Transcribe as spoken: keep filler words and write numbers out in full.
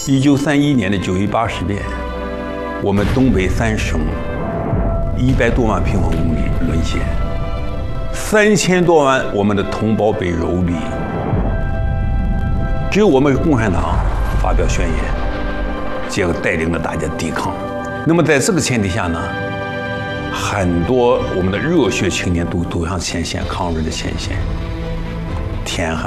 一九三一年的九一八事变，我们东北三省一百多万平方公里沦陷，三千多万我们的同胞被蹂躏，只有我们共产党发表宣言，结果带领了大家抵抗。那么在这个前提下呢，很多我们的热血青年都走向前线，抗日的前线。天旱